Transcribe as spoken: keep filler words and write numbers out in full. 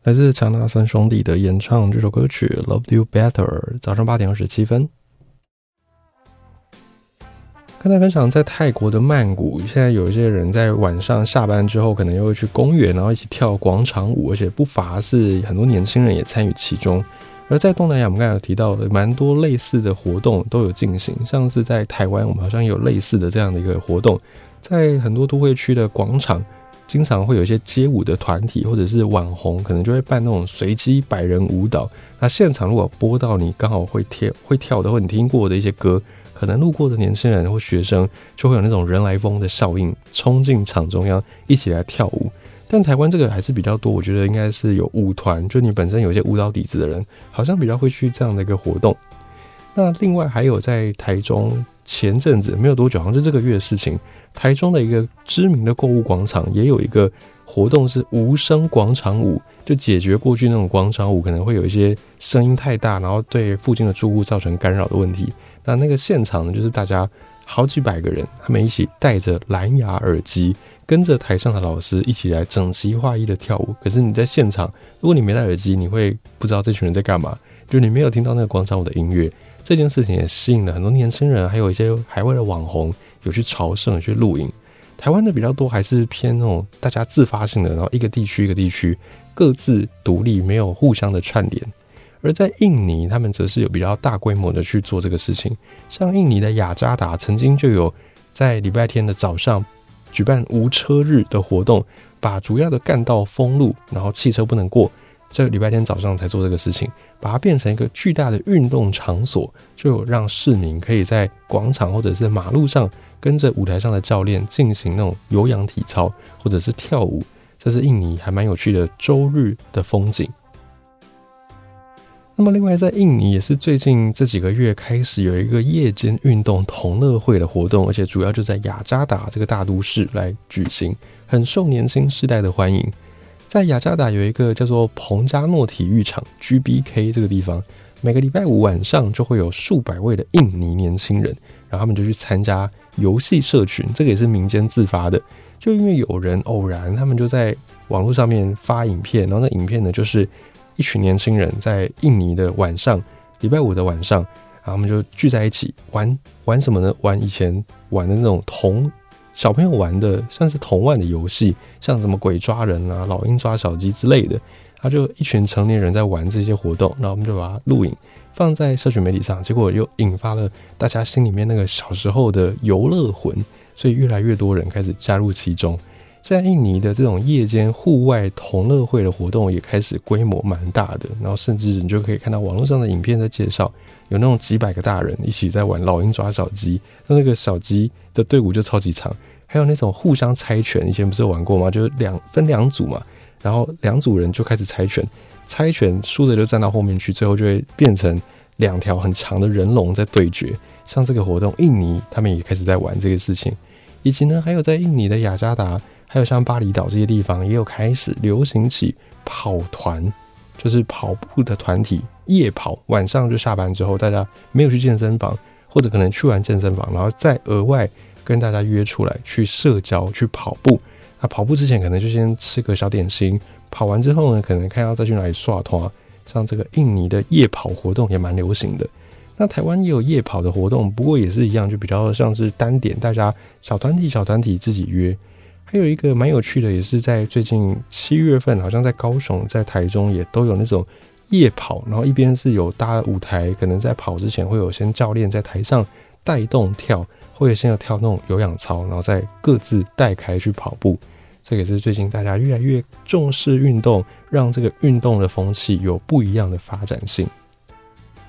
来自强纳森兄弟的演唱，这首歌曲 Loved You Better。 早上八点二十七分。刚才分享在泰国的曼谷，现在有一些人在晚上下班之后可能又会去公园，然后一起跳广场舞，而且不乏是很多年轻人也参与其中。而在东南亚，我们刚才有提到的蛮多类似的活动都有进行，像是在台湾我们好像有类似的这样的一个活动，在很多都会区的广场经常会有一些街舞的团体或者是网红，可能就会办那种随机百人舞蹈。那现场如果播到你刚好会跳会跳的或你听过的一些歌，可能路过的年轻人或学生就会有那种人来疯的效应，冲进场中央一起来跳舞。但台湾这个还是比较多，我觉得应该是有舞团，就你本身有一些舞蹈底子的人，好像比较会去这样的一个活动。那另外还有在台中前阵子没有多久，好像是这个月的事情，台中的一个知名的购物广场也有一个活动是无声广场舞，就解决过去那种广场舞可能会有一些声音太大，然后对附近的住户造成干扰的问题。那那个现场呢，就是大家好几百个人，他们一起戴着蓝牙耳机，跟着台上的老师一起来整齐划一的跳舞。可是你在现场，如果你没戴耳机，你会不知道这群人在干嘛，就你没有听到那个广场舞的音乐。这件事情也吸引了很多年轻人，还有一些海外的网红有去朝圣，有去录影。台湾的比较多还是偏那种大家自发性的，然后一个地区一个地区各自独立，没有互相的串联。而在印尼，他们则是有比较大规模的去做这个事情。像印尼的雅加达曾经就有在礼拜天的早上举办无车日的活动，把主要的干道封路，然后汽车不能过，这个礼拜天早上才做这个事情，把它变成一个巨大的运动场所，就有让市民可以在广场或者是马路上跟着舞台上的教练进行那种有氧体操或者是跳舞。这是印尼还蛮有趣的周日的风景。那么另外在印尼也是最近这几个月开始有一个夜间运动同乐会的活动，而且主要就在雅加达这个大都市来举行，很受年轻世代的欢迎。在雅加达有一个叫做彭加诺体育场 G B K 这个地方，每个礼拜五晚上就会有数百位的印尼年轻人，然后他们就去参加游戏社群，这个也是民间自发的，就因为有人偶然他们就在网络上面发影片，然后那影片呢就是一群年轻人在印尼的晚上，礼拜五的晚上，然后他们就聚在一起玩玩什么呢？玩以前玩的那种童小朋友玩的，算是童玩的游戏，像什么鬼抓人啊、老鹰抓小鸡之类的。他就一群成年人在玩这些活动，然后我们就把它录影放在社群媒体上，结果又引发了大家心里面那个小时候的游乐魂，所以越来越多人开始加入其中。现在印尼的这种夜间户外同乐会的活动也开始规模蛮大的，然后甚至你就可以看到网络上的影片在介绍，有那种几百个大人一起在玩老鹰抓小鸡，那个小鸡的队伍就超级长，还有那种互相猜拳，以前不是有玩过吗？就是两分两组嘛，然后两组人就开始猜拳，猜拳输的就站到后面去，最后就会变成两条很长的人龙在对决。像这个活动，印尼他们也开始在玩这个事情，以及呢，还有在印尼的雅加达，还有像巴厘岛这些地方，也有开始流行起跑团，就是跑步的团体，夜跑，晚上就下班之后，大家没有去健身房，或者可能去完健身房，然后再额外跟大家约出来去社交，去跑步。那跑步之前可能就先吃个小点心，跑完之后呢，可能看要再去哪里刷团。像这个印尼的夜跑活动也蛮流行的。那台湾也有夜跑的活动，不过也是一样，就比较像是单点，大家小团体小团体自己约。还有一个蛮有趣的，也是在最近七月份，好像在高雄、在台中也都有那种夜跑，然后一边是有搭舞台，可能在跑之前会有先教练在台上带动跳，或者先有跳那种有氧操，然后再各自带开去跑步。这个也是最近大家越来越重视运动，让这个运动的风气有不一样的发展性。